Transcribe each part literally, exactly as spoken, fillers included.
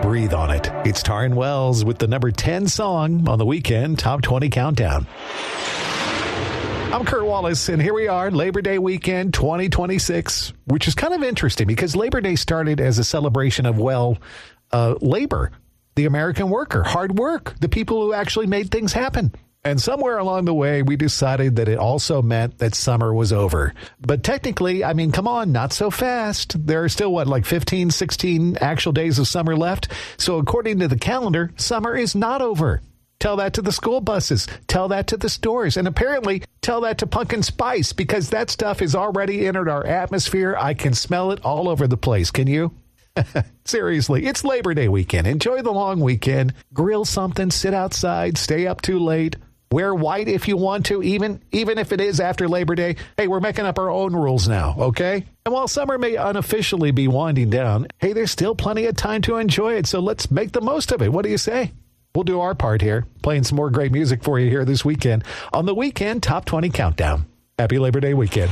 Breathe on it. It's Taryn Wells with the number ten song on the Weekend Top twenty Countdown. I'm Kurt Wallace, and here we are, Labor Day weekend twenty twenty-six, which is kind of interesting because Labor Day started as a celebration of, well, uh, labor, the American worker, hard work, the people who actually made things happen. And somewhere along the way, we decided that it also meant that summer was over. But technically, I mean, come on, not so fast. There are still, what, like fifteen, sixteen actual days of summer left? So according to the calendar, summer is not over. Tell that to the school buses. Tell that to the stores. And apparently, tell that to pumpkin spice, because that stuff has already entered our atmosphere. I can smell it all over the place. Can you? Seriously, it's Labor Day weekend. Enjoy the long weekend. Grill something, sit outside, stay up too late. Wear white if you want to, even even if it is after Labor Day. Hey, we're making up our own rules now, okay? And while summer may unofficially be winding down, hey, there's still plenty of time to enjoy it, so let's make the most of it. What do you say? We'll do our part here, playing some more great music for you here this weekend on the Weekend Top twenty Countdown. Happy Labor Day weekend.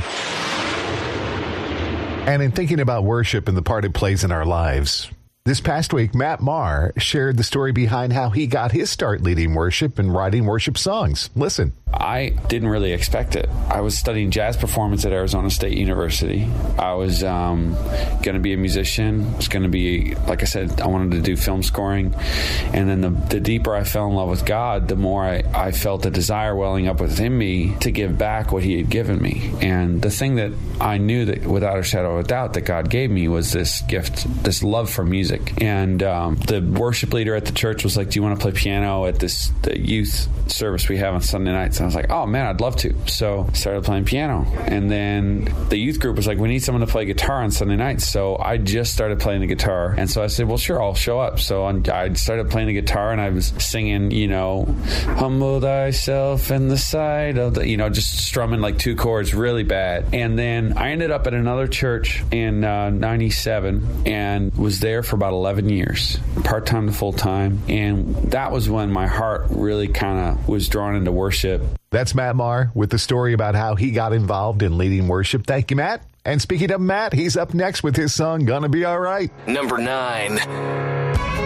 And in thinking about worship and the part it plays in our lives, this past week, Matt Maher shared the story behind how he got his start leading worship and writing worship songs. Listen. I didn't really expect it. I was studying jazz performance at Arizona State University. I was um, going to be a musician. I was going to be, like I said, I wanted to do film scoring. And then the, the deeper I fell in love with God, the more I, I felt a desire welling up within me to give back what he had given me. And the thing that I knew that without a shadow of a doubt that God gave me was this gift, this love for music. And um, the worship leader at the church was like, do you want to play piano at this the youth service we have on Sunday nights? And I was like, oh man, I'd love to. So I started playing piano. And then the youth group was like, we need someone to play guitar on Sunday nights. So I just started playing the guitar. And so I said, well, sure, I'll show up. So I started playing the guitar and I was singing, you know, humble thyself in the sight of the, you know, just strumming like two chords really bad. And then I ended up at another church in uh, ninety-seven and was there for about eleven years, part-time to full-time. And that was when my heart really kind of was drawn into worship. That's Matt Maher with the story about how he got involved in leading worship. Thank you, Matt. And speaking of Matt, he's up next with his song, Gonna Be All Right. Number nine.